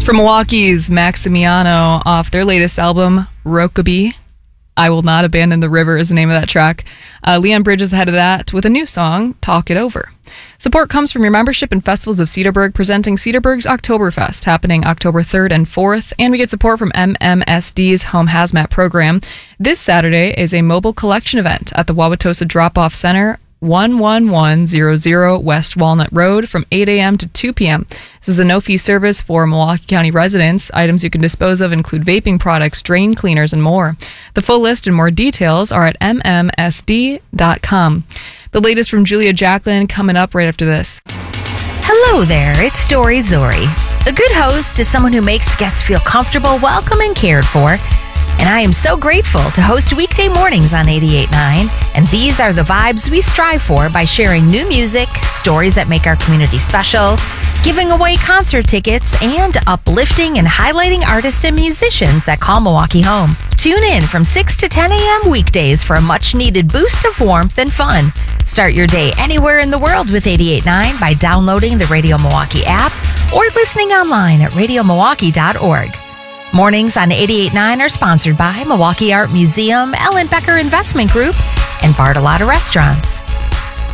From Milwaukee's Maximiano off their latest album, Rokeby. I Will Not Abandon the River is the name of that track. Leon Bridges ahead of that with a new song, Talk It Over. Support comes from your membership in Festivals of Cedarburg, presenting Cedarburg's Oktoberfest, happening October 3rd and 4th, and we get support from MMSD's Home Hazmat program. This Saturday is a mobile collection event at the Wauwatosa Drop-Off Center, 11100 West Walnut Road from 8 a.m. to 2 p.m. This is a no-fee service for Milwaukee County residents. Items you can dispose of include vaping products, drain cleaners, and more. The full list and more details are at mmsd.com. The latest from Julia Jacklin coming up right after this. Hello there, it's Dory Zori. A good host is someone who makes guests feel comfortable, welcome, and cared for. And I am so grateful to host weekday mornings on 88.9. And these are the vibes we strive for by sharing new music, stories that make our community special, giving away concert tickets, and uplifting and highlighting artists and musicians that call Milwaukee home. Tune in from 6 to 10 a.m. weekdays for a much-needed boost of warmth and fun. Start your day anywhere in the world with 88.9 by downloading the Radio Milwaukee app or listening online at radiomilwaukee.org. Mornings on 88.9 are sponsored by Milwaukee Art Museum, Ellen Becker Investment Group, and Bartolotta Restaurants.